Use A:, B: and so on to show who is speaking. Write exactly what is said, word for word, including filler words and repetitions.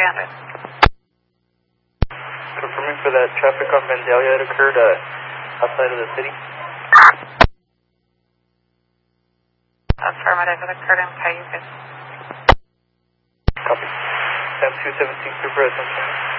A: hundred.
B: Confirming for that traffic on Vandalia that occurred uh, outside of the city.
A: Affirmative, it occurred in Cayucas.
B: Copy. Sam two seventeen, super attention.